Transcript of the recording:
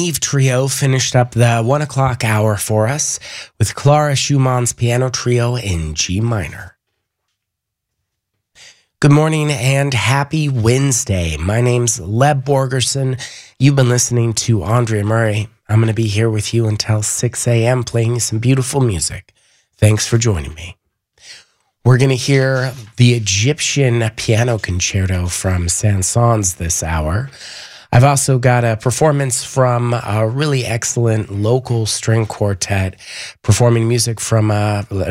Eve Trio finished up the 1 o'clock hour for us with Clara Schumann's Piano Trio in G minor. Good morning and happy Wednesday. My name's Leb Borgerson. You've been listening to Andrea Murray. I'm going to be here with you until 6 a.m. playing some beautiful music. Thanks for joining me. We're going to hear the Egyptian Piano Concerto from Saint-Saëns this hour. I've also got a performance from a really excellent local string quartet performing music from an